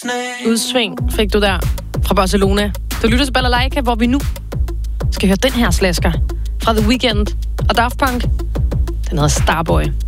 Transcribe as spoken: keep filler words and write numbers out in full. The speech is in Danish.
Udsving fik du der fra Barcelona. Du lytter til Balalaika, hvor vi nu skal høre den her slasker fra The Weeknd og Daft Punk. Den hedder Starboy.